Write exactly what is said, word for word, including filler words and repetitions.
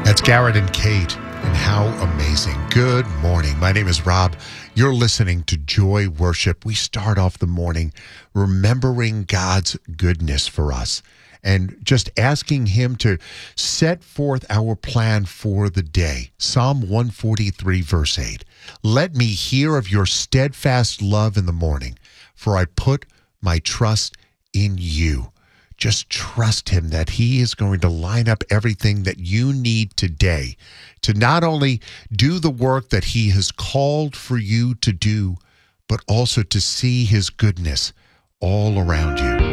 That's Garrett and Kate, and how amazing. Good morning. My name is Rob. You're listening to Joy Worship. We start off the morning remembering God's goodness for us and just asking him to set forth our plan for the day. Psalm one forty-three, verse eight. Let me hear of your steadfast love in the morning, for I put my trust in you. Just trust him that he is going to line up everything that you need today to not only do the work that he has called for you to do, but also to see his goodness all around you.